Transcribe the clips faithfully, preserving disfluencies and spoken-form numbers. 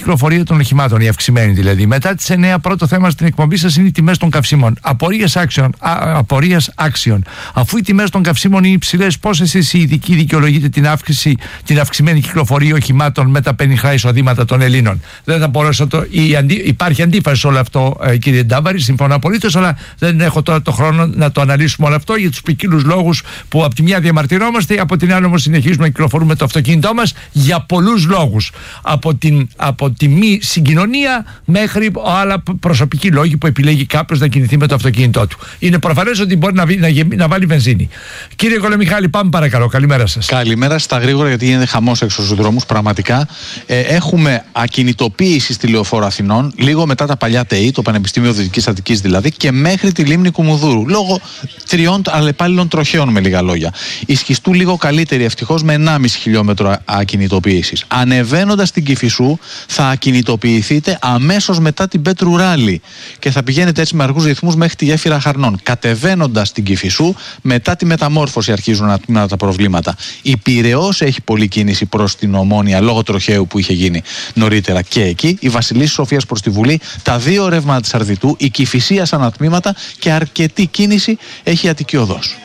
κυκλοφορία των οχημάτων, η αυξημένη δηλαδή. Μετά τις εννιά, πρώτο θέμα στην εκπομπή σας είναι οι τιμές των καυσίμων. Απορίας άξιων, α, απορίας άξιων. Αφού οι τιμές των καυσίμων είναι υψηλές, πώς εσείς οι ειδικοί δικαιολογείτε την αύξηση, την αυξημένη κυκλοφορία οχημάτων με τα πενιχρά εισοδήματα των Ελλήνων? Δεν θα μπορέσω το. Η αντί, υπάρχει αντίφαση σε όλο αυτό, ε, κύριε Ντάβαρη, συμφωνώ απολύτως, αλλά δεν έχω τώρα το χρόνο να το αναλύσουμε όλο αυτό για τους ποικίλους λόγους που από τη μια διαμαρτυρόμαστε, από την άλλη όμως συνεχίζουμε να κυκλοφορούμε το αυτοκίνητό μας για πολλούς λόγους. Από, την, από τη μη συγκοινωνία μέχρι άλλα προσωπικοί λόγοι που επιλέγει κάποιος να κινηθεί με το αυτοκίνητό του. Είναι προφανές ότι μπορεί να, να, να βάλει βενζίνη. Κύριε Κολομιχάλη, πάμε παρακαλώ. Καλημέρα σας. Καλημέρα, στα γρήγορα, γιατί γίνεται χαμός έξω στους δρόμους. Πραγματικά ε, έχουμε ακινητοποίηση στη Λεωφόρο Αθηνών, λίγο μετά τα παλιά ΤΕΗ, το Πανεπιστήμιο Δυτικής Αττικής δηλαδή, και μέχρι τη λίμνη Κουμουδούρου. Λόγω τριών αλλεπάλληλων τροχαίων, με λίγα λόγια. Η Σχιστού λίγο καλύτερη, ευτυχώς, με ενάμιση χιλιόμετρο ακινητοποίησης. Ανεβαίνοντας την Κηφισού, θα ακινητοποιηθείτε αμέσως μετά την Πέτρου Ράλι και θα πηγαίνετε έτσι με αργούς ρυθμούς μέχρι τη γέφυρα Χαρνών. Κατεβαίνοντας την Κηφισού, μετά τη μεταμόρφωση αρχίζουν να τμήματα τα προβλήματα. Η Πειραιώς έχει πολλή κίνηση προς την Ομόνια λόγω τροχαίου που είχε γίνει νωρίτερα και εκεί. Η Βασιλής Σοφίας προς τη Βουλή, τα δύο ρεύματα της Αρδιτού, η Κηφισία σαν τμήματα και αρκετή κίνηση έχει η Αττική Οδός.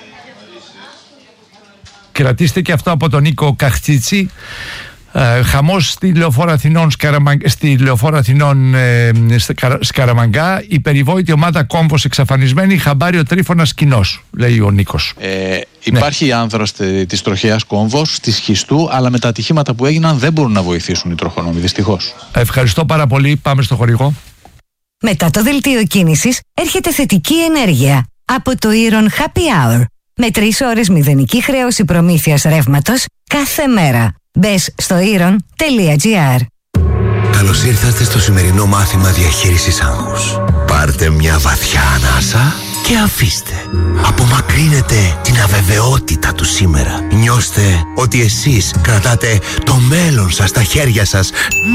Κρατήστε και αυτό από τον Νίκο Καχτσίτσι. Ε, χαμός στη Λεωφόρο Αθηνών, Σκαραμαγ... στη Λεωφόρο Αθηνών ε, Σκαραμαγκά. Η περιβόητη ομάδα Κόμβος εξαφανισμένη. Χαμπάρι ο Τρίφωνας κοινός, λέει ο Νίκος. Ε, υπάρχει ναι. άνθρας της τροχαίας Κόμβος, της Σχιστού, αλλά με τα ατυχήματα που έγιναν δεν μπορούν να βοηθήσουν οι τροχονόμοι, δυστυχώς. Ευχαριστώ πάρα πολύ. Πάμε στο χορηγό. Μετά το δελτίο κίνησης έρχεται θετική ενέργεια από το Iron Happy Hour. Με τρεις ώρες μηδενική χρέωση προμήθειας ρεύματος κάθε μέρα. Μπες στο iron τελεία gr. Καλώς ήρθατε στο σημερινό μάθημα διαχείρισης άγχους. Πάρτε μια βαθιά ανάσα και αφήστε. Απομακρύνετε την αβεβαιότητα του σήμερα. Νιώστε ότι εσείς κρατάτε το μέλλον σας στα χέρια σας.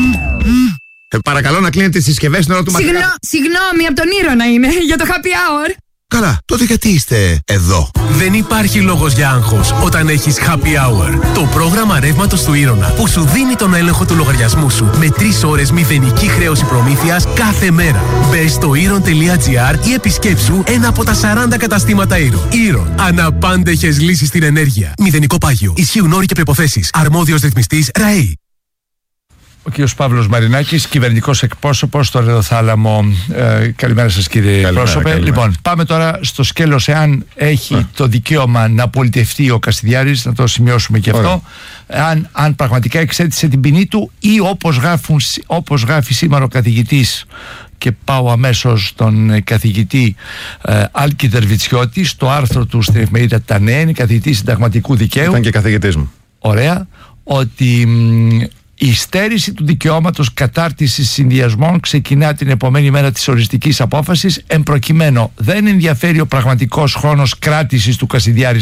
Ε, παρακαλώ να κλείνετε τις συσκευές στην ώρα του μαθήματος. Συγγνώ, συγγνώμη, από τον Ήρωνα είναι, για το happy hour. Καλά, τότε γιατί είστε εδώ? Δεν υπάρχει λόγος για άγχος όταν έχεις Happy Hour. Το πρόγραμμα ρεύματος του Ήρωνα που σου δίνει τον έλεγχο του λογαριασμού σου με τρεις ώρες μηδενική χρέωση προμήθειας κάθε μέρα. Μπες στο iron τελεία gr ή επισκέψου ένα από τα σαράντα καταστήματα Iron. Iron. Αναπάντεχες λύσεις στην ενέργεια. Μηδενικό πάγιο. Ισχύουν όροι και προϋποθέσεις. Αρμόδιος ρυθμιστής ΡΑΕΗ. Ο κύριος Παύλος Μαρινάκης, κυβερνητικός εκπρόσωπος στο Ρεδοθάλαμο. Ε, καλημέρα σας, κύριε καλημέρα, πρόσωπε. Καλημέρα. Λοιπόν, πάμε τώρα στο σκέλος εάν έχει yeah. το δικαίωμα να πολιτευτεί ο Κασιδιάρης, να το σημειώσουμε και αυτό. Αν, αν πραγματικά εξέτησε την ποινή του ή όπως, γράφουν, όπως γράφει σήμερα ο καθηγητής, και πάω αμέσως στον καθηγητή ε, Άλκη Δερβιτσιώτη, στο άρθρο του στην εφημερίδα Τα Νέα, είναι καθηγητής συνταγματικού δικαίου. Ήταν και καθηγητής μου. Ωραία. Ότι μ, η στέρηση του δικαιώματος κατάρτισης συνδυασμών ξεκινά την επομένη μέρα της οριστικής απόφασης. Εν προκειμένου, δεν ενδιαφέρει ο πραγματικός χρόνος κράτησης του Κασιδιάρη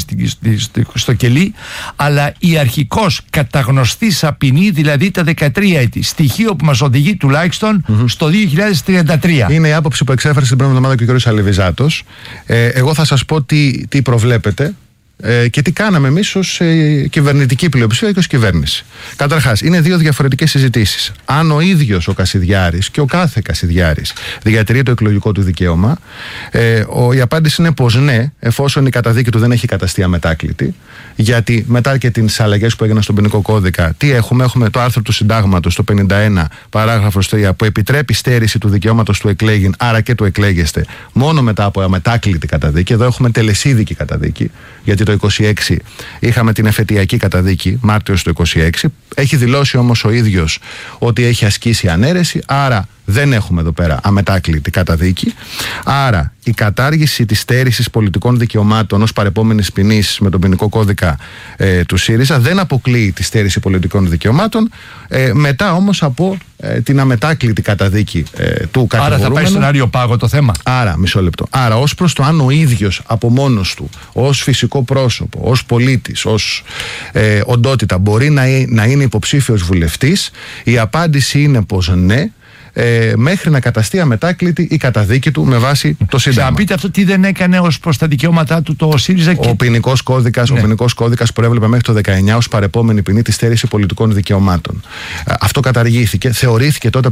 στο κελί, αλλά η αρχικός καταγνωστής ποινή, δηλαδή τα δεκατρία έτη. Στοιχείο που μας οδηγεί τουλάχιστον mm-hmm. στο δύο χιλιάδες τριάντα τρία. Είναι η άποψη που εξέφρασε την προηγούμενη εβδομάδα και ο κ. Αλεβιζάτος. Ε, εγώ θα σας πω τι, τι προβλέπετε. Ε, και τι κάναμε εμείς ως ε, κυβερνητική πλειοψηφία και ως κυβέρνηση. Καταρχάς, είναι δύο διαφορετικές συζητήσεις. Αν ο ίδιος ο Κασιδιάρης και ο κάθε Κασιδιάρης διατηρεί το εκλογικό του δικαίωμα, ε, ο, η απάντηση είναι πως ναι, εφόσον η καταδίκη του δεν έχει καταστεί αμετάκλητη, γιατί μετά και τις αλλαγές που έγιναν στον ποινικό κώδικα, τι έχουμε, έχουμε το άρθρο του Συντάγματος, το πενήντα ένα, παράγραφος τρία, που επιτρέπει στέρηση του δικαιώματος του εκλέγην, άρα και του εκλέγεστε, μόνο μετά από αμετάκλητη καταδίκη. Εδώ έχουμε τελεσίδικη καταδίκη, γιατί το είκοσι έξι είχαμε την εφετειακή καταδίκη, Μάρτιος του είκοσι έξι. Έχει δηλώσει όμως ο ίδιος ότι έχει ασκήσει ανέρεση, άρα δεν έχουμε εδώ πέρα αμετάκλητη καταδίκη. Άρα η κατάργηση της στέρησης πολιτικών δικαιωμάτων ως παρεπόμενης ποινής με τον ποινικό κώδικα ε, του ΣΥΡΙΖΑ δεν αποκλείει τη στέρηση πολιτικών δικαιωμάτων, ε, μετά όμως από ε, την αμετάκλητη καταδίκη ε, του κατηγορούμενου. Άρα θα πάει στον Άριο Πάγο το θέμα. Άρα, μισό λεπτό. Άρα ως προς το αν ο ίδιος από μόνος του, ως φυσικό πρόσωπο, ως πολίτης, ως ε, οντότητα μπορεί να, να είναι υποψήφιος βουλευτής, η απάντηση είναι πως ναι, Ε, μέχρι να καταστεί αμετάκλητη η καταδίκη του με βάση το Σύνταγμα. Να πείτε αυτό τι δεν έκανε ως προς τα δικαιώματά του το ΣΥΡΙΖΑ. Και... Ο ποινικός κώδικας, ναι. ο ποινικός κώδικας προέβλεπε μέχρι το δεκαεννιά ως παρεπόμενη ποινή τη στέρηση πολιτικών δικαιωμάτων. Αυτό καταργήθηκε, θεωρήθηκε τότε